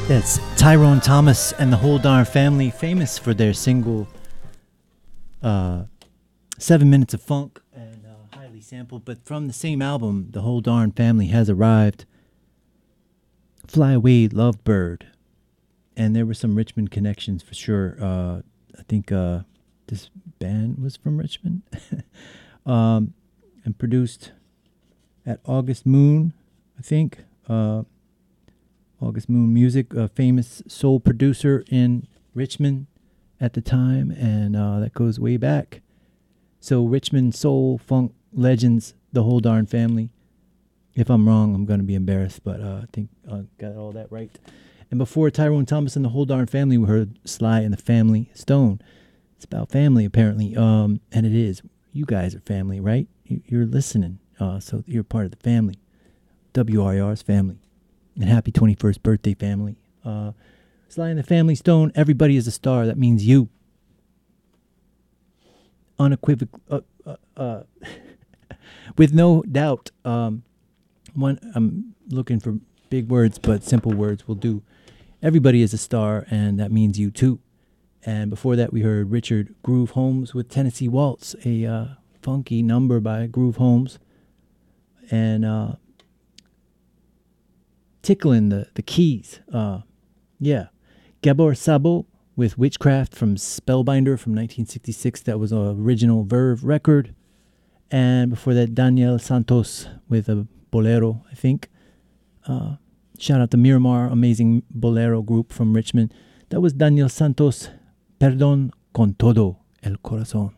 That's Tyrone Thomas and the Whole Darn Family, famous for their single 7 Minutes of Funk, and highly sampled. But from the same album, the Whole Darn Family has arrived. Fly Away Lovebird. And there were some Richmond connections for sure. I think this band was from Richmond. And produced at August Moon, I think. August Moon Music, a famous soul producer in Richmond at the time, and that goes way back. So Richmond soul funk legends, the Whole Darn Family. If I'm wrong, I'm going to be embarrassed, but I think I got all that right. And before Tyrone Thomas and the Whole Darn Family, we heard Sly and the Family Stone. It's about family, apparently, and it is. You guys are family, right? You're listening, so you're part of the family. WRR's family. And happy 21st birthday, family. Sly and the Family Stone, everybody is a star. That means you. Unequivocal. With no doubt. I'm looking for big words, but simple words will do. Everybody is a star, and that means you too. And before that, we heard Richard Groove Holmes with Tennessee Waltz, a funky number by Groove Holmes. And tickling the keys. Yeah. Gabor Szabo with Witchcraft from Spellbinder from 1966. That was an original Verve record. And before that, Daniel Santos with a bolero, I think. Shout out to Miramar, amazing bolero group from Richmond. That was Daniel Santos, Perdón con todo el corazón.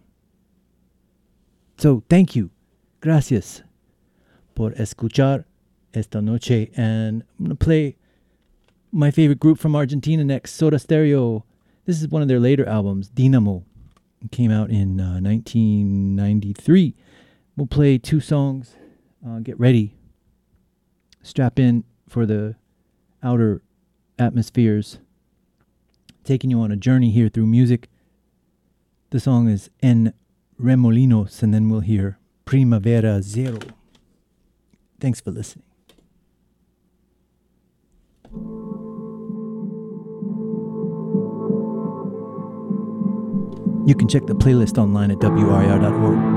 So, thank you. Gracias por escuchar esta noche. And I'm going to play my favorite group from Argentina next, Soda Stereo. This is one of their later albums, Dynamo. It came out in 1993. We'll play two songs. Get ready. Strap in for the outer atmospheres. Taking you on a journey here through music. The song is En Remolinos, and then we'll hear Primavera Zero. Thanks for listening. You can check the playlist online at WRIR.org.